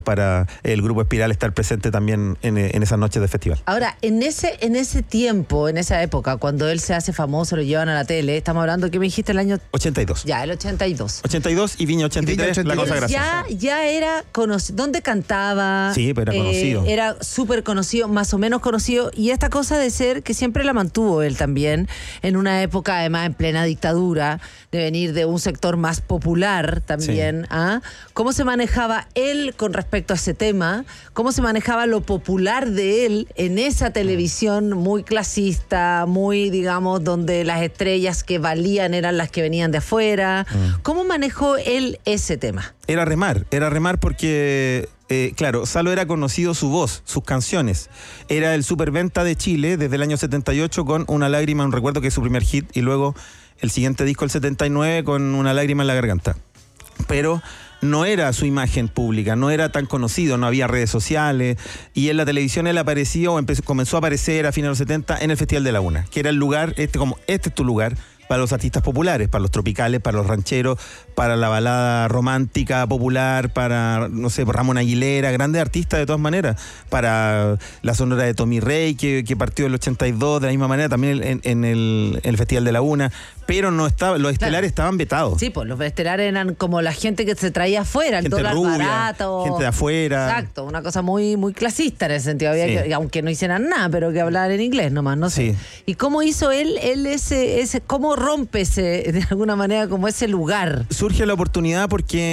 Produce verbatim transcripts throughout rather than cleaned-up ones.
para el Grupo Espiral estar presente también en, en esas noches de festival. Ahora, en ese, en ese tiempo, en esa época, cuando él se hace famoso, lo llevan a la tele, estamos hablando, ¿qué me dijiste el año? ochenta y dos. Ya, el ochenta y dos. ochenta y dos y Viña ochenta y tres, y Viña ochenta y tres, la cosa graciosa. Ya, ya era conocido. ¿Dónde cantaba? Sí, pero era conocido. Eh, era súper conocido, más o menos conocido. Y esta cosa de ser, que siempre la mantuvo él también, en una época además en plena dictadura, de venir de un sector más popular también. Sí. ¿Ah? ¿Cómo se manejaba él con respecto a ese tema? Cómo se manejaba lo popular de él en esa televisión muy clasista, muy, digamos, donde las estrellas que valían eran las que venían de afuera. Mm. ¿Cómo manejó él ese tema? Era remar, era remar porque... Eh, claro, Salo era conocido su voz, sus canciones. Era el superventa de Chile desde el año setenta y ocho con Una lágrima, un recuerdo, que es su primer hit, y luego el siguiente disco, el setenta y nueve, con Una lágrima en la garganta. Pero no era su imagen pública, no era tan conocido, no había redes sociales, y en la televisión él apareció, empezó, comenzó a aparecer a fines de los setenta en el Festival de la Una, que era el lugar, este como este es tu lugar, para los artistas populares, para los tropicales, para los rancheros, para la balada romántica popular, para, no sé, Ramón Aguilera, grandes artistas de todas maneras, para la sonora de Tommy Rey, que, que partió en el ochenta y dos, de la misma manera, también en, en, el, en el Festival de la Una, pero no estaba, los estelares claro. estaban vetados. Sí, pues los estelares eran como la gente que se traía afuera, el gente dólar rubia, barato. gente de afuera. Exacto, una cosa muy, muy clasista en ese sentido, había sí. que, aunque no hicieran nada, pero que hablaran en inglés nomás, no sé. Sí. ¿Y cómo hizo él, él ese, ese, cómo rompe ese, de alguna manera, como ese lugar? Surge la oportunidad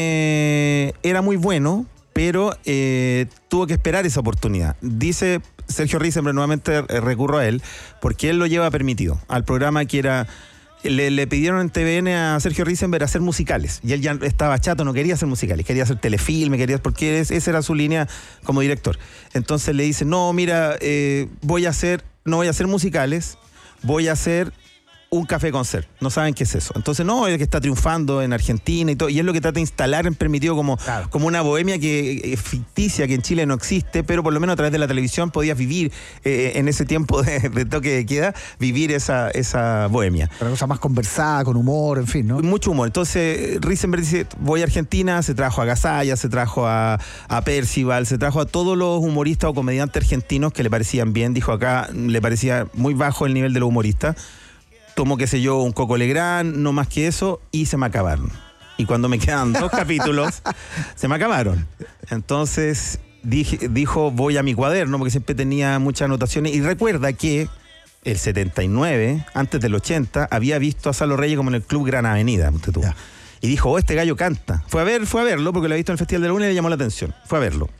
porque era muy bueno, pero eh, tuvo que esperar esa oportunidad. Dice Sergio Risenberg, nuevamente eh, recurro a él, porque él lo lleva permitido al programa que era... Le, le pidieron en T V N a Sergio Risenberg hacer musicales, y él ya estaba chato, no quería hacer musicales, quería hacer telefilme, quería, porque es, esa era su línea como director. Entonces le dice, no, mira, eh, voy a hacer, no voy a hacer musicales, voy a hacer un café concert. No saben qué es eso. Entonces, no, es que está triunfando en Argentina y todo, y es lo que trata de instalar en Permitido como, claro. como una bohemia que es ficticia, que en Chile no existe, pero por lo menos a través de la televisión podías vivir eh, en ese tiempo de, de toque de queda, vivir esa, esa bohemia. Una cosa más conversada, con humor, en fin, ¿no? Mucho humor. Entonces, Risenberg dice, voy a Argentina, se trajo a Gasalla, se trajo a, a Percival, se trajo a todos los humoristas o comediantes argentinos que le parecían bien. Dijo acá, le parecía muy bajo el nivel de los humoristas. Tomó, qué sé yo, un Coco Legrand, no más que eso, y se me acabaron. Y cuando me quedan dos capítulos, se me acabaron. Entonces dije, dijo, voy a mi cuaderno, porque siempre tenía muchas anotaciones. Y recuerda que el setenta y nueve, antes del ochenta, había visto a Salo Reyes como en el Club Gran Avenida. Yeah. Y dijo, oh, este gallo canta. Fue a ver, fue a verlo, porque lo había visto en el Festival de la Una y le llamó la atención. Fue a verlo.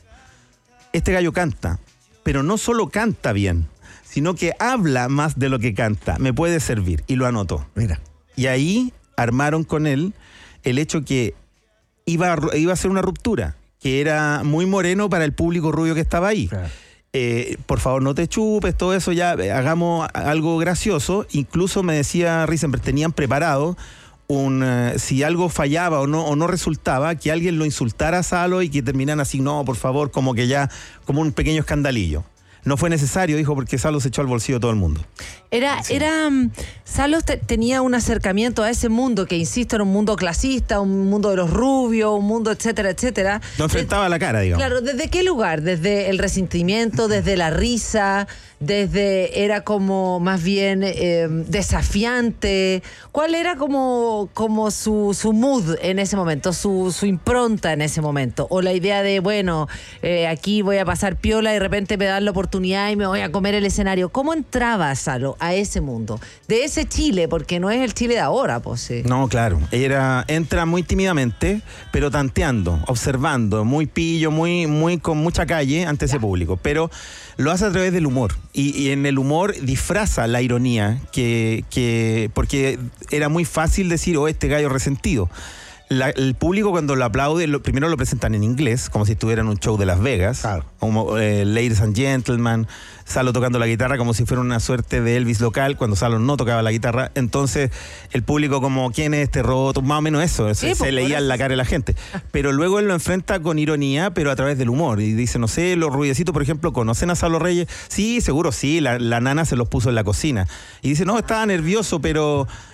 Este gallo canta, pero no solo canta bien, sino que habla más de lo que canta. Me puede servir. Y lo anotó. Mira. Y ahí armaron con él el hecho que iba a, iba a ser una ruptura, que era muy moreno para el público rubio que estaba ahí. Claro. Eh, por favor, no te chupes, todo eso, ya hagamos algo gracioso. Incluso me decía Risenberg, tenían preparado un uh, si algo fallaba o no, o no resultaba, que alguien lo insultara a Salo y que terminaran así, no, por favor, como que ya, como un pequeño escandalillo. No fue necesario, dijo, porque Salo se echó al bolsillo todo el mundo. Era, sí. era, Salo te, tenía un acercamiento a ese mundo que, insisto, era un mundo clasista, un mundo de los rubios, un mundo etcétera, etcétera. Lo enfrentaba a la cara, digamos. Claro, ¿desde qué lugar? Desde el resentimiento, desde la risa, desde, era como más bien eh, desafiante. ¿Cuál era como, como su, su mood en ese momento, su, su impronta en ese momento? O la idea de, bueno, eh, aquí voy a pasar piola y de repente me dan la oportunidad y me voy a comer el escenario. ¿Cómo entraba Salo a ese mundo? De ese Chile, porque no es el Chile de ahora, pues sí. No, claro. Era, entra muy tímidamente, pero tanteando, observando, muy pillo, muy, muy con mucha calle ante ese público. Pero lo hace a través del humor. Y, y en el humor disfraza la ironía, que, que porque era muy fácil decir, oh, este gallo resentido. La, el público cuando lo aplaude, lo, primero lo presentan en inglés, como si estuviera en un show de Las Vegas, claro. como eh, Ladies and Gentlemen, Salo tocando la guitarra como si fuera una suerte de Elvis local, cuando Salo no tocaba la guitarra. Entonces el público como, ¿quién es este roto? Más o menos eso, sí, se, se leía en la cara de la gente. Pero luego él lo enfrenta con ironía, pero a través del humor. Y dice, no sé, los rubiecitos, por ejemplo, ¿conocen a Salo Reyes? Sí, seguro sí, la, la nana se los puso en la cocina. Y dice, no, estaba nervioso, pero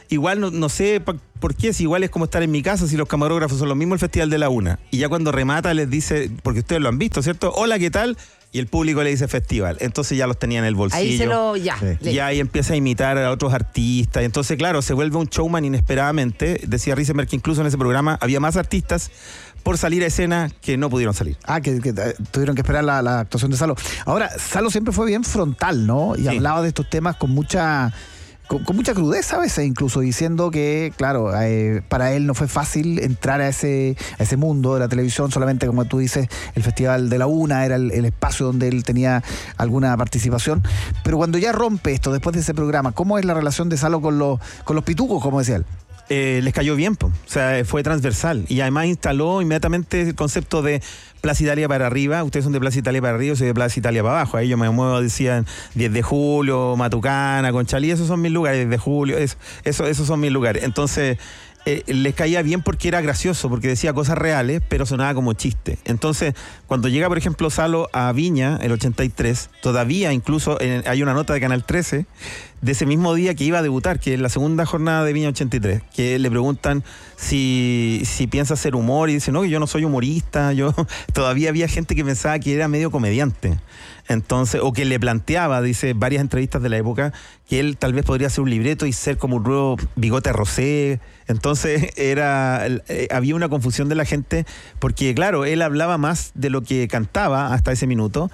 igual no, no sé pa, por qué, si igual es como estar en mi casa, si los camarógrafos son los mismos el Festival de la Una. Y ya cuando remata les dice, porque ustedes lo han visto, ¿cierto? Hola, ¿qué tal? Y el público le dice festival. Entonces ya los tenía en el bolsillo. Ahí se lo, ya. Sí. Y ahí empieza a imitar a otros artistas. Entonces, claro, se vuelve un showman inesperadamente. Decía Risenberg que incluso en ese programa había más artistas por salir a escena que no pudieron salir. Ah, que, que eh, tuvieron que esperar la, la actuación de Salo. Ahora, Salo siempre fue bien frontal, ¿no? Y sí. hablaba de estos temas con mucha... Con, con mucha crudeza a veces, incluso diciendo que, claro, eh, para él no fue fácil entrar a ese, a ese mundo de la televisión, solamente como tú dices, el Festival de la Una era el, el espacio donde él tenía alguna participación. Pero cuando ya rompe esto, después de ese programa, ¿cómo es la relación de Salo con los, con los pitucos, como decía él? Eh, les cayó bien, po. O sea, fue transversal. Y además instaló inmediatamente el concepto de Plaza Italia para arriba. Ustedes son de Plaza Italia para arriba, yo soy de Plaza Italia para abajo. Ahí yo me muevo, decían diez de julio, Matucana, Conchalí, esos son mis lugares, diez de julio, eso, eso, esos son mis lugares. Entonces, eh, les caía bien porque era gracioso, porque decía cosas reales, pero sonaba como chiste. Entonces, cuando llega, por ejemplo, Salo a Viña, el ochenta y tres, todavía incluso en, hay una nota de Canal trece, de ese mismo día que iba a debutar, que es la segunda jornada de Viña ochenta y tres, que le preguntan si, si piensa hacer humor, y dice, no, que yo no soy humorista, yo todavía había gente que pensaba que era medio comediante. Entonces, o que le planteaba, dice, varias entrevistas de la época, que él tal vez podría hacer un libreto y ser como un nuevo Bigote Rosé. Entonces, era eh, había una confusión de la gente, porque claro, él hablaba más de lo que cantaba hasta ese minuto,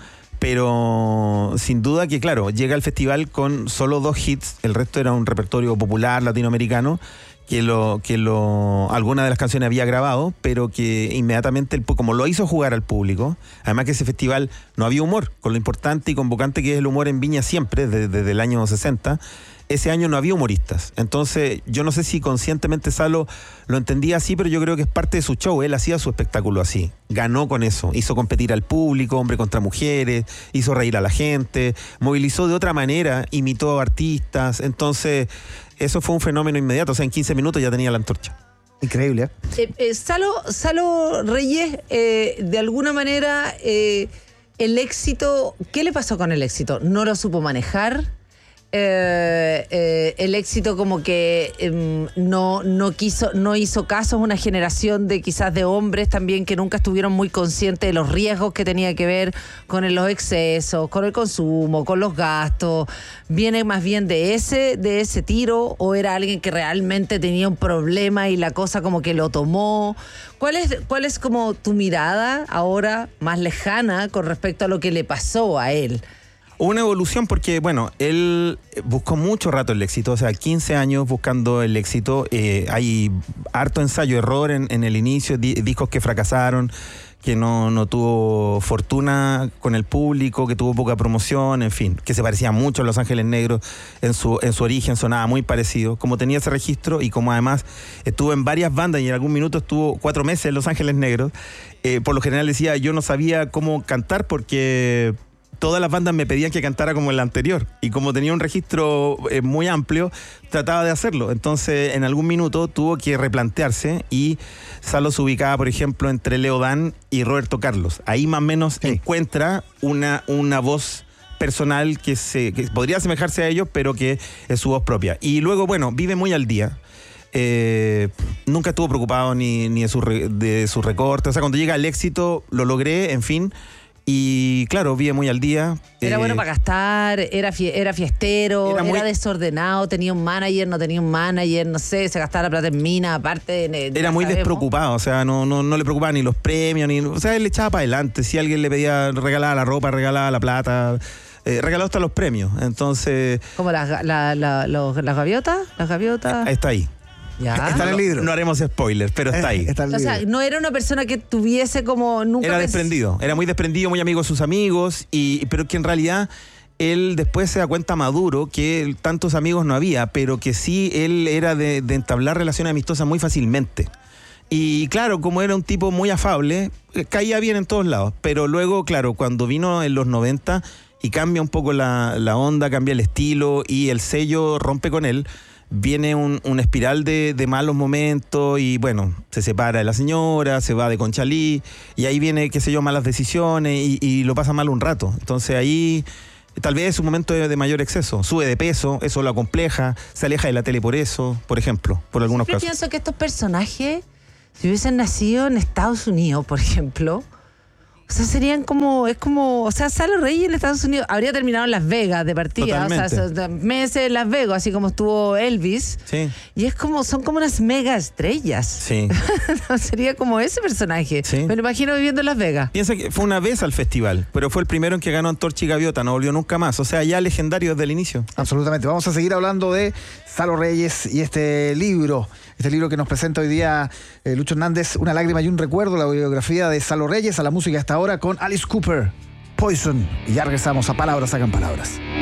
pero sin duda que, claro, llega al festival con solo dos hits, el resto era un repertorio popular latinoamericano, que lo que lo algunas de las canciones había grabado, pero que inmediatamente, como lo hizo jugar al público, además que ese festival no había humor, con lo importante y convocante que es el humor en Viña siempre, desde, desde el año sesenta, ese año no había humoristas. Entonces, yo no sé si conscientemente Salo lo entendía así, pero yo creo que es parte de su show. Él hacía su espectáculo así. Ganó con eso. Hizo competir al público, hombre contra mujeres, hizo reír a la gente, movilizó de otra manera, imitó a artistas. Entonces, eso fue un fenómeno inmediato. O sea, en quince minutos ya tenía la antorcha. Increíble, ¿eh? eh, eh Salo, Salo Reyes, eh, de alguna manera, eh, el éxito, ¿qué le pasó con el éxito? ¿No lo supo manejar? Eh, eh, el éxito como que eh, no, no quiso, no hizo caso a una generación de quizás de hombres también que nunca estuvieron muy conscientes de los riesgos que tenía que ver con los excesos, con el consumo, con los gastos. ¿Viene más bien de ese, de ese tiro, o era alguien que realmente tenía un problema y la cosa como que lo tomó? ¿Cuál es, cuál es como tu mirada ahora más lejana con respecto a lo que le pasó a él? Una evolución porque, bueno, él buscó mucho rato el éxito, o sea, quince años buscando el éxito. Eh, hay harto ensayo-error en, en el inicio, di, discos que fracasaron, que no, no tuvo fortuna con el público, que tuvo poca promoción, en fin, que se parecía mucho a Los Ángeles Negros en su, en su origen, sonaba muy parecido. Como tenía ese registro y como además estuvo en varias bandas y en algún minuto estuvo cuatro meses en Los Ángeles Negros, eh, por lo general decía, yo no sabía cómo cantar porque todas las bandas me pedían que cantara como en la anterior, y como tenía un registro eh, muy amplio, trataba de hacerlo. Entonces, en algún minuto tuvo que replantearse, y Salo se ubicaba, por ejemplo, entre Leo Dan y Roberto Carlos. Ahí más o menos sí. encuentra una, una voz personal que, se, que podría asemejarse a ellos, pero que es su voz propia. Y luego, bueno, vive muy al día. Eh, nunca estuvo preocupado ni, ni de su, de su recorte. O sea, cuando llega el éxito, lo logré, en fin. Y claro, vive muy al día. Era eh, bueno para gastar, era, fie, era fiestero, era, muy, era desordenado, tenía un manager, no tenía un manager, no sé, se gastaba la plata en mina, aparte de, de, Era muy sabemos. despreocupado, o sea, no, no, no le preocupaban ni los premios, ni, o sea, él le echaba para adelante. Si alguien le pedía, regalaba la ropa, regalaba la plata, eh, regaló hasta los premios. Entonces. ¿Como las, la, la, los, las gaviotas? Las gaviotas. Está ahí. Ya. Está en el libro. No, no haremos spoilers, pero está ahí. Está o sea, no era una persona que tuviese como nunca. Era pens- desprendido, era muy desprendido, muy amigo de sus amigos, y pero que en realidad él después se da cuenta maduro que tantos amigos no había, pero que sí él era de, de entablar relaciones amistosas muy fácilmente. Y claro, como era un tipo muy afable, caía bien en todos lados. Pero luego, claro, cuando vino en los noventa y cambia un poco la, la onda, cambia el estilo y el sello rompe con él, viene un, una espiral de, de malos momentos y bueno, se separa de la señora, se va de Conchalí y ahí viene, qué sé yo, malas decisiones y, y lo pasa mal un rato. Entonces ahí Tal vez es un momento de, de mayor exceso. Sube de peso, eso lo acompleja, se aleja de la tele por eso, por ejemplo, por algunos Siempre casos. pienso que estos personajes, si hubiesen nacido en Estados Unidos, por ejemplo, o sea, serían como, es como, o sea, Salo Reyes en Estados Unidos habría terminado en Las Vegas de partida, Totalmente. o sea, meses en Las Vegas, así como estuvo Elvis. Sí. Y es como, son como unas mega estrellas. Sí. Sería como ese personaje. Sí. Me lo imagino viviendo en Las Vegas. Piensa que fue una vez al festival, pero fue el primero en que ganó Antorcha y Gaviota, no volvió nunca más. O sea, ya legendario desde el inicio. Absolutamente. Vamos a seguir hablando de Salo Reyes y este libro, este libro que nos presenta hoy día eh, Lucho Hernández, Una lágrima y un recuerdo, la biografía de Salo Reyes, a la música hasta ahora con Alice Cooper, Poison. Y ya regresamos a Palabras Sacan Palabras.